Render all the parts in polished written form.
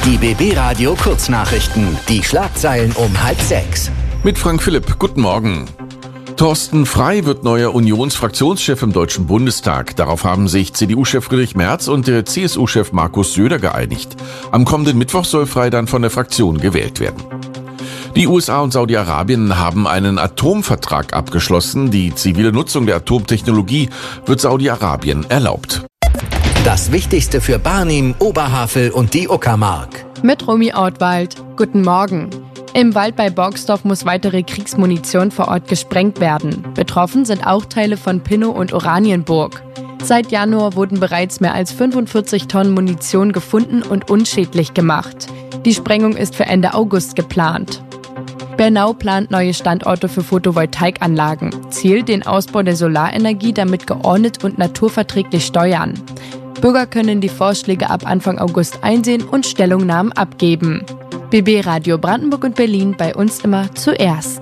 Die BB Radio Kurznachrichten. Die Schlagzeilen um 5:30. Mit Frank Philipp. Guten Morgen. Thorsten Frey wird neuer Unionsfraktionschef im Deutschen Bundestag. Darauf haben sich CDU-Chef Friedrich Merz und der CSU-Chef Markus Söder geeinigt. Am kommenden Mittwoch soll Frey dann von der Fraktion gewählt werden. Die USA und Saudi-Arabien haben einen Atomvertrag abgeschlossen. Die zivile Nutzung der Atomtechnologie wird Saudi-Arabien erlaubt. Das Wichtigste für Barnim, Oberhavel und die Uckermark. Mit Romy Ortwald. Guten Morgen. Im Wald bei Borgsdorf muss weitere Kriegsmunition vor Ort gesprengt werden. Betroffen sind auch Teile von Pinnow und Oranienburg. Seit Januar wurden bereits mehr als 45 Tonnen Munition gefunden und unschädlich gemacht. Die Sprengung ist für Ende August geplant. Bernau plant neue Standorte für Photovoltaikanlagen. Ziel den Ausbau der Solarenergie damit geordnet und naturverträglich steuern. Bürger können die Vorschläge ab Anfang August einsehen und Stellungnahmen abgeben. BB Radio Brandenburg und Berlin, bei uns immer zuerst.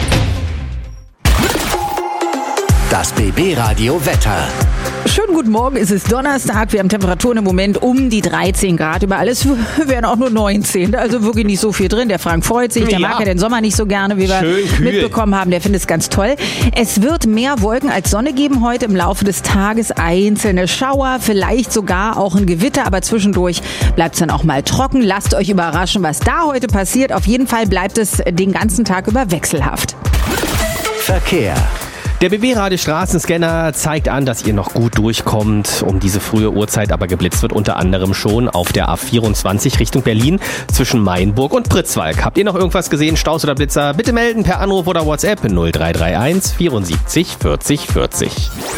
Das BB Radio Wetter. Schönen guten Morgen, es ist Donnerstag. Wir haben Temperaturen im Moment um die 13 Grad. Über alles wären auch nur 19. Also wirklich nicht so viel drin. Der Frank freut sich, der mag ja den Sommer nicht so gerne, wie wir mitbekommen haben. Der findet es ganz toll. Es wird mehr Wolken als Sonne geben heute im Laufe des Tages. Einzelne Schauer, vielleicht sogar auch ein Gewitter. Aber zwischendurch bleibt es dann auch mal trocken. Lasst euch überraschen, was da heute passiert. Auf jeden Fall bleibt es den ganzen Tag über wechselhaft. Verkehr. Der BB-Radio Straßenscanner zeigt an, dass ihr noch gut durchkommt. Um diese frühe Uhrzeit aber geblitzt wird unter anderem schon auf der A24 Richtung Berlin zwischen Mainburg und Pritzwalk. Habt ihr noch irgendwas gesehen, Staus oder Blitzer? Bitte melden per Anruf oder WhatsApp 0331 74 40 40.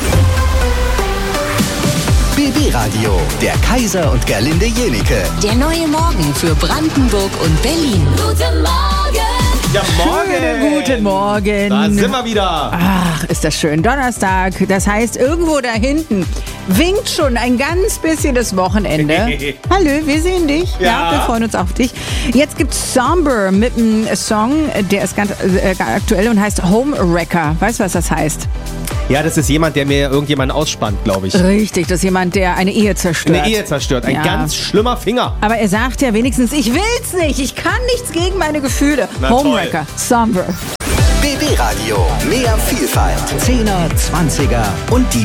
BB Radio, der Kaiser und Gerlinde Jenike. Der neue Morgen für Brandenburg und Berlin. Guten Morgen! Ja, morgen! Schönen guten Morgen. Da sind wir wieder. Ach, ist das schön. Donnerstag, das heißt, irgendwo da hinten winkt schon ein ganz bisschen das Wochenende. Hallo, wir sehen dich. Ja, wir freuen uns auf dich. Jetzt gibt's Somber mit einem Song, der ist ganz aktuell und heißt Homewrecker. Weißt du, was das heißt? Ja, das ist jemand, der mir irgendjemanden ausspannt, glaube ich. Richtig, das ist jemand, der eine Ehe zerstört. Eine Ehe zerstört, ein ganz schlimmer Finger. Aber er sagt ja wenigstens, ich will's nicht, ich kann nichts gegen meine Gefühle. Na, Homewrecker, Somber. BB Radio, mehr Vielfalt. 10er, 20er und die